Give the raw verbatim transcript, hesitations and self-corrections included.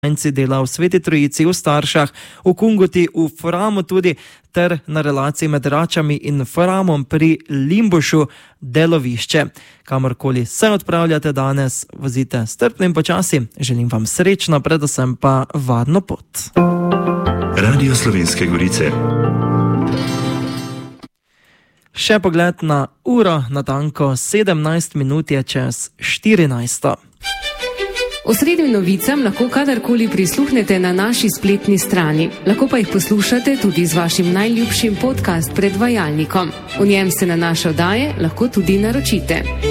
dela v Sveti Trojici, v Staršah, v Kungoti, v Foramu tudi, ter na relaciji med Račami in Foramom pri Limbušu delovišče. Kamorkoli se odpravljate danes, vozite strpno in počasi. Želim vam srečno, predvsem pa varno pot. Radio Slovenske Gorice. Še pogled na uro, natanko sedemnajst minut je čez štirinajsto. Osrednjim novicam lahko kadarkoli prisluhnete na naši spletni strani. Lahko pa jih poslušate tudi z vašim najljubšim podcast predvajalnikom. V njem se na naše oddaje lahko tudi naročite.